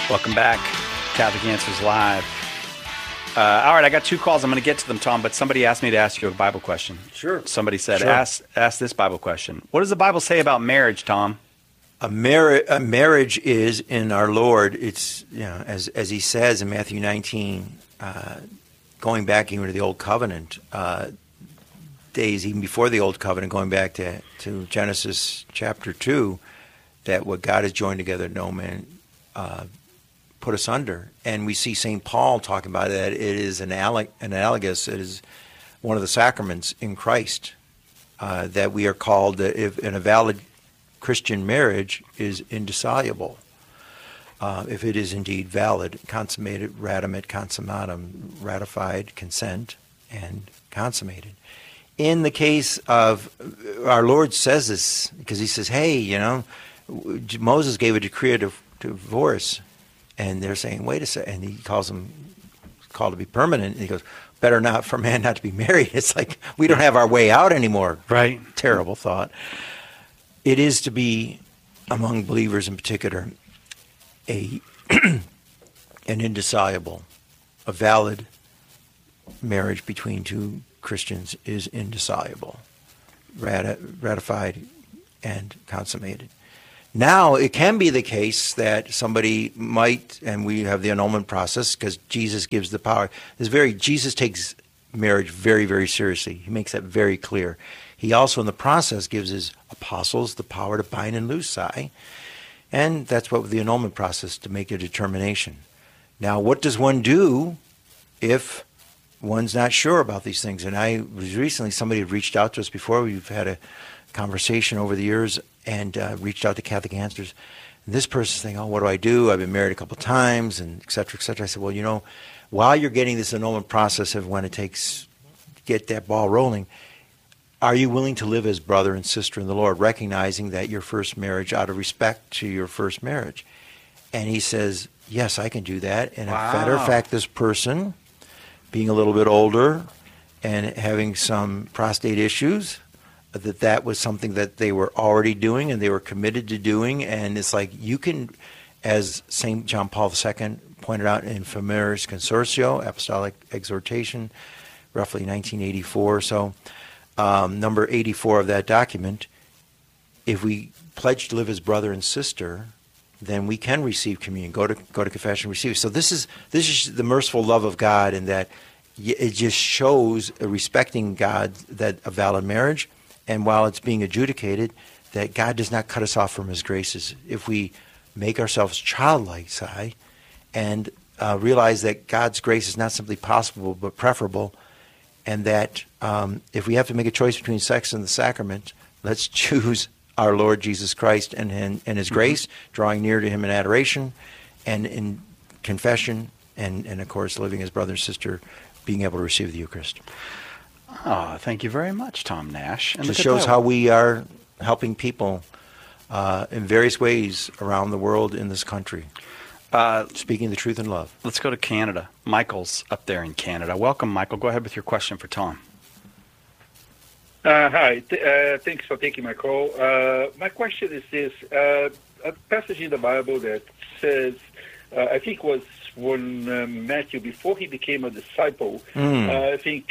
Welcome back. Catholic Answers Live. All right, I got two calls. I'm going to get to them, Tom, but somebody asked me to ask you a Bible question. Sure. Somebody said, Sure. ask this Bible question. What does the Bible say about marriage, Tom? A marriage is in our Lord. It's, as he says in Matthew 19, going back even to the Old Covenant days, even before the Old Covenant, going back to Genesis chapter 2, that what God has joined together, no man put asunder. And we see St. Paul talking about that. It is analogous. It is one of the sacraments in Christ that we are called, if in a valid Christian marriage is indissoluble. If it is indeed valid, consummated, ratimet, consummatum, ratified, consent, and consummated. In the case of, our Lord says this, because he says, hey, Moses gave a decree of divorce, and they're saying, wait a second, and he calls them called to be permanent, and he goes, better not for man not to be married. It's like, we don't have our way out anymore. Right. Terrible thought. It is to be, among believers in particular, an indissoluble, a valid marriage between two Christians is indissoluble, ratified and consummated. Now, it can be the case that somebody might, and we have the annulment process because Jesus gives the power. Jesus takes marriage very, very seriously. He makes that very clear. He also, in the process, gives his apostles the power to bind and loose, and that's what the annulment process, to make a determination. Now, what does one do if one's not sure about these things? And I was recently, somebody had reached out to us before. We've had a conversation over the years and reached out to Catholic Answers. And this person's saying, oh, what do I do? I've been married a couple of times, and et cetera, et cetera. I said, well, while you're getting this annulment process of when it takes to get that ball rolling, are you willing to live as brother and sister in the Lord, recognizing that your first marriage, out of respect to your first marriage? And he says, yes, I can do that. And Wow. as a matter of fact, this person, being a little bit older and having some prostate issues, that was something that they were already doing and they were committed to doing. And it's like, you can, as St. John Paul II pointed out in Familiaris Consortio, Apostolic Exhortation, roughly 1984 or so, number 84 of that document, if we pledge to live as brother and sister, then we can receive communion, go to confession, receive it. So this is the merciful love of God, in that it just shows respecting God, that a valid marriage, and while it's being adjudicated, that God does not cut us off from his graces. If we make ourselves childlike, and realize that God's grace is not simply possible but preferable, and that if we have to make a choice between sex and the sacrament, let's choose our Lord Jesus Christ and his grace, drawing near to him in adoration and in confession, and of course living as brother and sister, being able to receive the Eucharist. Oh, thank you very much, Tom Nash. And Just look at shows that. how we are helping people in various ways around the world in this country, speaking the truth in love. Let's go to Canada. Michael's up there in Canada. Welcome, Michael. Go ahead with your question for Tom. Hi. Thanks for taking my call. My question is this. A passage in the Bible that says, I think was when Matthew, before he became a disciple, I think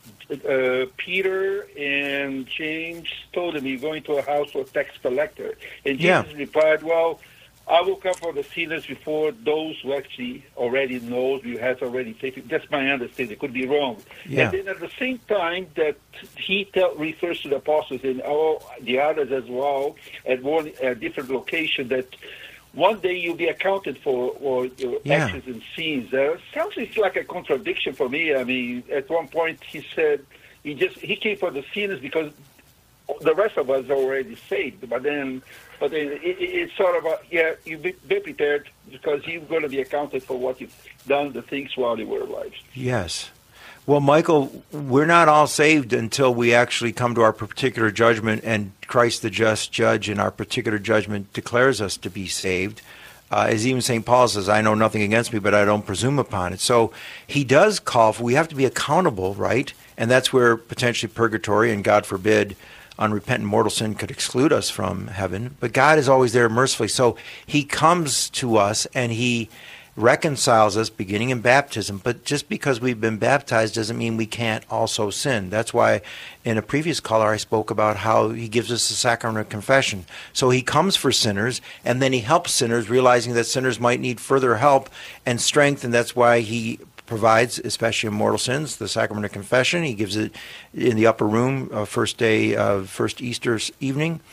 Peter and James told him, you're going to a house for a tax collector. And Jesus replied, well, I will come for the sinners before those who actually already knows, you have already taken. That's my understanding. It could be wrong. Yeah. And then at the same time that he refers to the apostles and all the others as well at one different location, that one day you'll be accounted for your actions and sins. Sounds like a contradiction for me. I mean, at one point he said he came for the sinners because the rest of us are already saved. But then it's sort of you be prepared because you're going to be accounted for what you've done, the things while you were alive. Yes. Well, Michael, we're not all saved until we actually come to our particular judgment, and Christ, the just judge, in our particular judgment declares us to be saved. As even St. Paul says, I know nothing against me, but I don't presume upon it. So he does call for, we have to be accountable, right? And that's where potentially purgatory, and God forbid, unrepentant mortal sin could exclude us from heaven, but God is always there mercifully. So he comes to us and he reconciles us beginning in baptism. But just because we've been baptized doesn't mean we can't also sin. That's why in a previous caller I spoke about how he gives us the sacrament of confession. So he comes for sinners, and then he helps sinners, realizing that sinners might need further help and strength, and that's why he provides, especially in mortal sins, the sacrament of confession. He gives it in the upper room, first day of first Easter evening,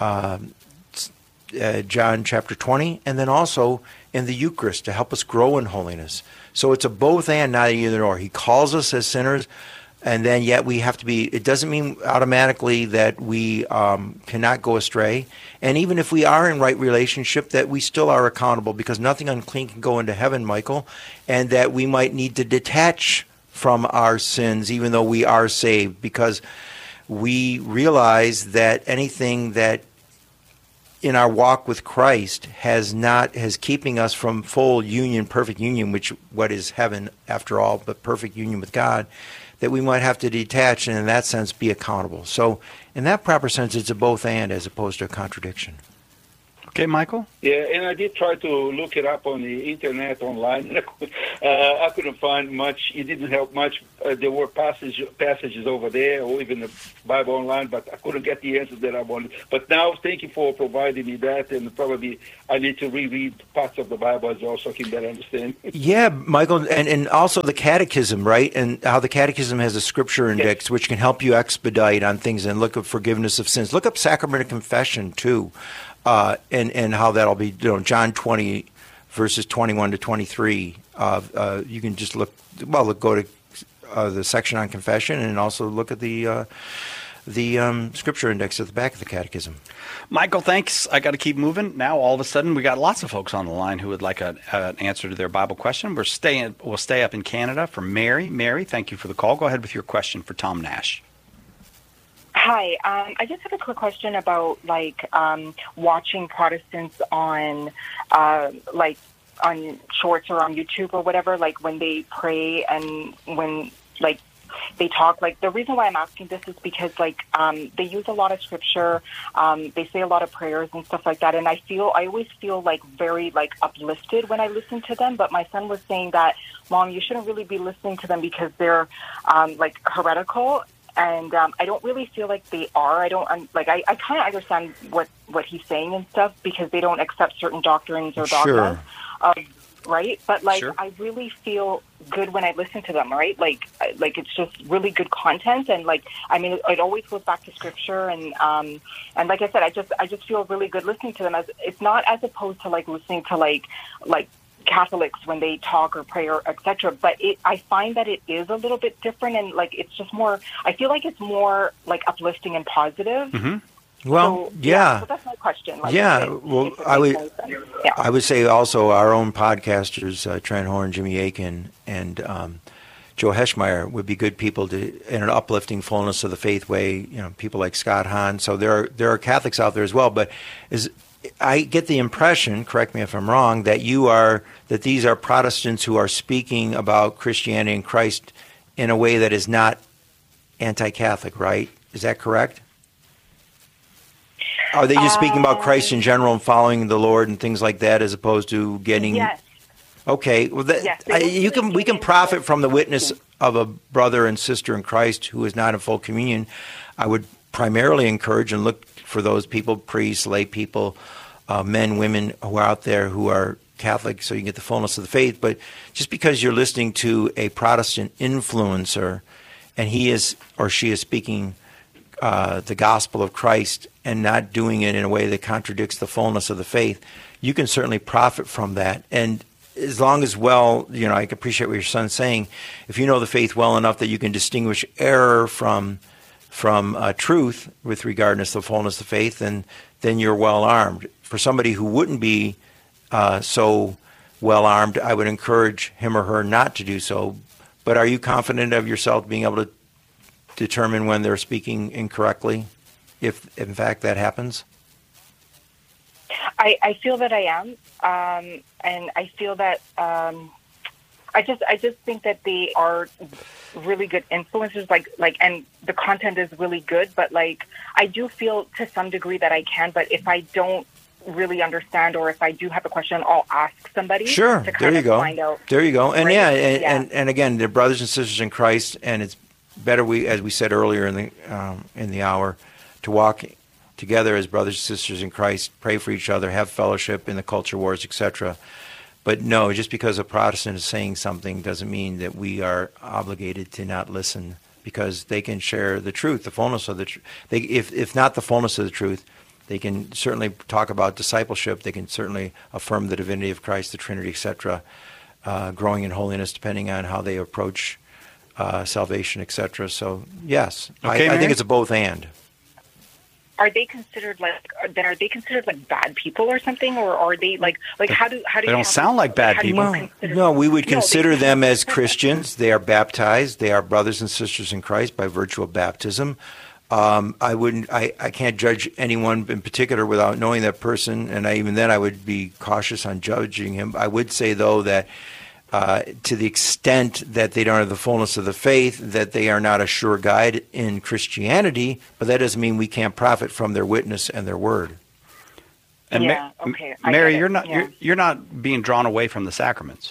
John chapter 20, and then also in the Eucharist to help us grow in holiness. So it's a both and, not either or. He calls us as sinners, and then yet we have to be, it doesn't mean automatically that we cannot go astray. And even if we are in right relationship, that we still are accountable, because nothing unclean can go into heaven, Michael, and that we might need to detach from our sins even though we are saved, because we realize that anything that in our walk with Christ has keeping us from full union, perfect union, which what is heaven after all, but perfect union with God, that we might have to detach and in that sense be accountable. So in that proper sense, it's a both and as opposed to a contradiction. Okay, Michael? Yeah, and I did try to look it up on the internet online. I couldn't find much. It didn't help much. There were passages over there, or even the Bible online, but I couldn't get the answers that I wanted. But now, thank you for providing me that, and probably I need to reread parts of the Bible as well so I can better understand. Yeah, Michael, and also the Catechism, right? And how the Catechism has a scripture index, yes, which can help you expedite on things and look up forgiveness of sins. Look up Sacrament of Confession, too. And how that'll be, John 20, verses 21 to 23. You can just go to the section on confession and also look at the scripture index at the back of the catechism. Michael, thanks. I got to keep moving. Now, all of a sudden, we got lots of folks on the line who would like an answer to their Bible question. We'll stay up in Canada for Mary. Mary, thank you for the call. Go ahead with your question for Tom Nash. Hi, I just have a quick question about watching Protestants on on shorts or on YouTube or whatever, like when they pray and when they talk. The reason why I'm asking this is because they use a lot of scripture, they say a lot of prayers and stuff like that, and I always feel very uplifted when I listen to them. But my son was saying that, Mom, you shouldn't really be listening to them because they're heretical. And I don't really feel like they are. I kind of understand what he's saying and stuff because they don't accept certain doctrines or dogmas, right? But sure, I really feel good when I listen to them, right? It's just really good content, and it always goes back to scripture, and like I said, I just feel really good listening to them. It's not as opposed to listening to Catholics when they talk or pray or etc. But I find that it is a little bit different, and it's just more. I feel like it's more uplifting and positive. Mm-hmm. Well, so that's my question. I would say also our own podcasters, Trent Horn, Jimmy Akin, and Joe Heschmeyer would be good people to, in an uplifting fullness of the faith way. People like Scott Hahn. So there are Catholics out there as well, but I get the impression, correct me if I'm wrong, that these are Protestants who are speaking about Christianity and Christ in a way that is not anti-Catholic, right? Is that correct? Are they just speaking about Christ in general and following the Lord and things like that, as opposed to getting? Yes. Okay. Well, we can profit from the witness of a brother and sister in Christ who is not in full communion. I would primarily encourage and look for those people, priests, lay people, men, women who are out there who are Catholic, so you can get the fullness of the faith. But just because you're listening to a Protestant influencer and he is or she is speaking the gospel of Christ and not doing it in a way that contradicts the fullness of the faith, you can certainly profit from that. And as long as, I can appreciate what your son's saying. If you know the faith well enough that you can distinguish error from truth with regardless of the fullness of faith, then you're well armed. For somebody who wouldn't be so well armed, I would encourage him or her not to do so. But are you confident of yourself being able to determine when they're speaking incorrectly, if in fact that happens? I feel that I am, and I feel that I just think that they are really good influencers, and the content is really good, but like, I do feel to some degree that I can, but if I don't really understand, or if I do have a question, I'll ask somebody. Sure, to kind there you of go. Find out, there you go. And right? and again, they're brothers and sisters in Christ, and it's better, as we said earlier in the hour, to walk together as brothers and sisters in Christ, pray for each other, have fellowship in the culture wars, etc. But no, just because a Protestant is saying something doesn't mean that we are obligated to not listen, because they can share the truth, the fullness of the truth. If not the fullness of the truth, they can certainly talk about discipleship. They can certainly affirm the divinity of Christ, the Trinity, etc., growing in holiness depending on how they approach salvation, etc. So, yes, Okay, I think it's a both and. Are they considered like bad people or something, or are they like how do They don't sound like bad people. No, we would consider them as Christians. They are baptized. They are brothers and sisters in Christ by virtue of baptism. I can't judge anyone in particular without knowing that person, and even then I would be cautious on judging him. I would say, though, that to the extent that they don't have the fullness of the faith, that they are not a sure guide in Christianity, but that doesn't mean we can't profit from their witness and their word. And okay. Mary, you're not being drawn away from the sacraments.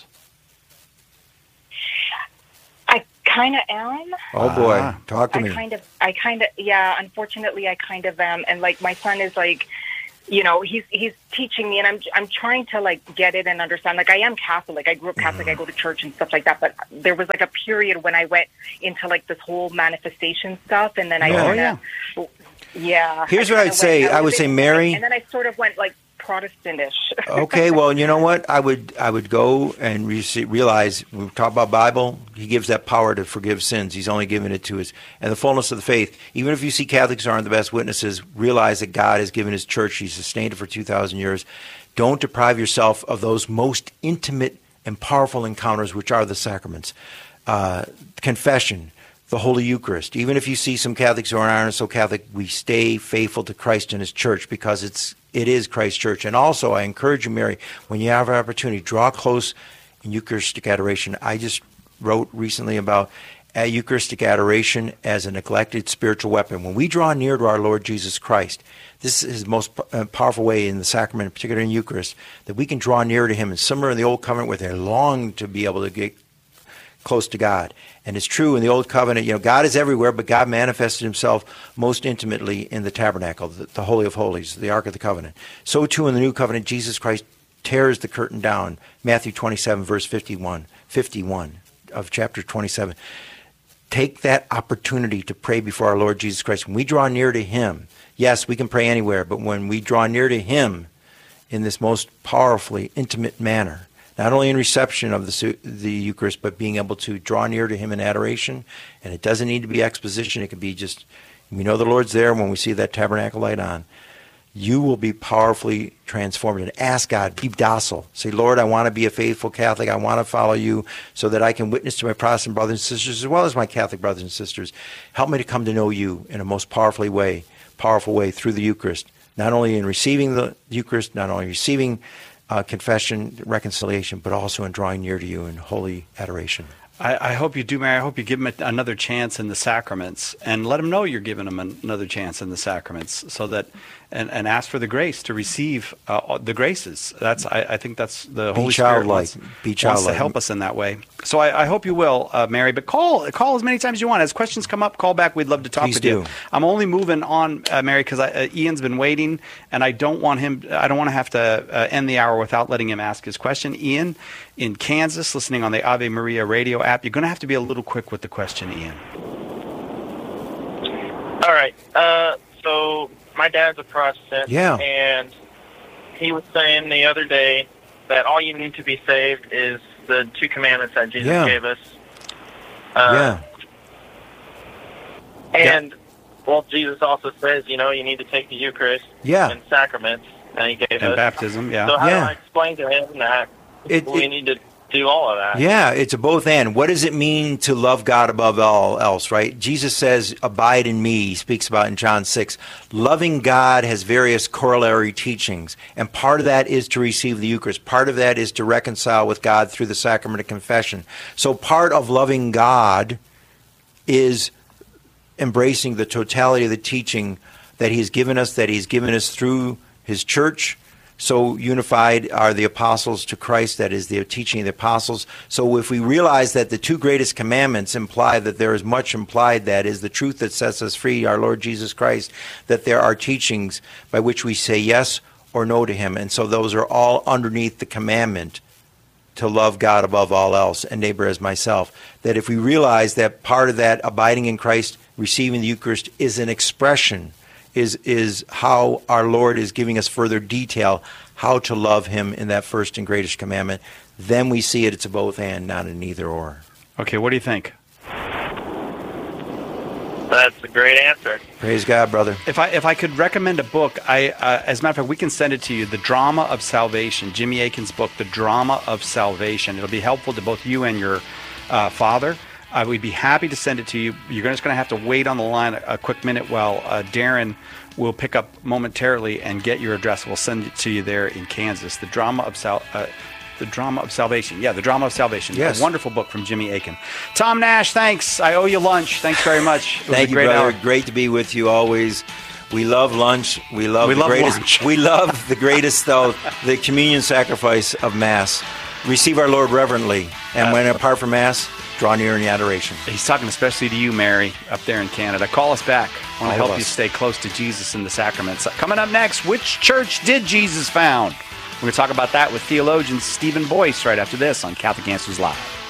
I kind of am. Oh boy, talk to me. Unfortunately, I kind of am, and like my son is like, you know, he's teaching me, and I'm trying to like get it and understand. Like, I am Catholic. I grew up Catholic. I go to church and stuff like that. But there was like a period when I went into like this whole manifestation stuff, and then Here's what I'd say. I would say, Mary, and then I sort of went like Protestantish. Okay, well, you know what? I would go and realize, we talk about Bible, he gives that power to forgive sins. He's only given it to his, and the fullness of the faith. Even if you see Catholics aren't the best witnesses, realize that God has given his church. He sustained it for 2,000 years. Don't deprive yourself of those most intimate and powerful encounters, which are the sacraments. Confession, the Holy Eucharist. Even if you see some Catholics who aren't so Catholic, we stay faithful to Christ and his church, because it is Christ's church. And also, I encourage you, Mary, when you have an opportunity, draw close in Eucharistic adoration. I just wrote recently about Eucharistic adoration as a neglected spiritual weapon. When we draw near to our Lord Jesus Christ, this is the most powerful way in the sacrament, particularly in Eucharist, that we can draw near to him. And similar in the Old Covenant, where they long to be able to get close to God. And it's true in the Old Covenant, you know, God is everywhere, but God manifested himself most intimately in the tabernacle, the Holy of Holies, the Ark of the Covenant. So too in the New Covenant, Jesus Christ tears the curtain down. Matthew 27, verse 51 of chapter 27. Take that opportunity to pray before our Lord Jesus Christ. When we draw near to him, yes, we can pray anywhere, but when we draw near to him in this most powerfully intimate manner, not only in reception of the Eucharist, but being able to draw near to him in adoration. And it doesn't need to be exposition. It can be just, we know the Lord's there when we see that tabernacle light on. You will be powerfully transformed. And ask God, be docile. Say, Lord, I want to be a faithful Catholic. I want to follow you so that I can witness to my Protestant brothers and sisters as well as my Catholic brothers and sisters. Help me to come to know you in a most powerful way through the Eucharist. Not only in receiving the Eucharist, not only receiving confession, reconciliation, but also in drawing near to you in holy adoration. I hope you do, Mary. I hope you give him another chance in the sacraments, and let him know you're giving him another chance in the sacraments, so that and ask for the grace to receive the graces. I think that's the Holy Spirit wants to help us in that way. So I hope you will, Mary. But call as many times as you want. As questions come up, call back. We'd love to talk with you. I'm only moving on, Mary, because Ian's been waiting, and I don't want to have to end the hour without letting him ask his question. Ian in Kansas, listening on the Ave Maria radio app. You're going to have to be a little quick with the question, Ian. All right. So my dad's a Protestant, and he was saying the other day that all you need to be saved is the 2 commandments that Jesus gave us. And, well, Jesus also says, you know, you need to take the Eucharist and sacraments that he gave us. And baptism, So how do I explain to him that we need to do all of that. Yeah, it's a both and. What does it mean to love God above all else, right? Jesus says, abide in me, he speaks about in John 6. Loving God has various corollary teachings, and part of that is to receive the Eucharist. Part of that is to reconcile with God through the sacrament of confession. So part of loving God is embracing the totality of the teaching that he's given us through his church. So unified are the apostles to Christ, that is the teaching of the apostles. So if we realize that the two greatest commandments imply that there is much implied, that is the truth that sets us free, our Lord Jesus Christ, that there are teachings by which we say yes or no to him. And so those are all underneath the commandment to love God above all else and neighbor as myself. That if we realize that part of that abiding in Christ, receiving the Eucharist, is an expression, is how our Lord is giving us further detail how to love him in that first and greatest commandment, then we see it's a both and, not an either or. Okay, what do you think? That's a great answer. Praise God, brother. If I could recommend a book, as a matter of fact, we can send it to you, The Drama of Salvation, Jimmy Akin's book, The Drama of Salvation. It'll be helpful to both you and your father. We'd be happy to send it to you. You're just going to have to wait on the line a quick minute while Darren will pick up momentarily and get your address. We'll send it to you there in Kansas. The Drama of Salvation. Yeah, The Drama of Salvation. Yes. A wonderful book from Jimmy Akin. Tom Nash, thanks. I owe you lunch. Thanks very much. Thank you, brother. Hour. Great to be with you always. We love lunch. We love lunch. We love the greatest, though, the communion sacrifice of Mass. Receive our Lord reverently. And when apart from Mass, draw near in the adoration. He's talking especially to you, Mary, up there in Canada. Call us back. I want to help you stay close to Jesus in the sacraments. Coming up next, which church did Jesus found? We're going to talk about that with theologian Stephen Boyce right after this on Catholic Answers Live.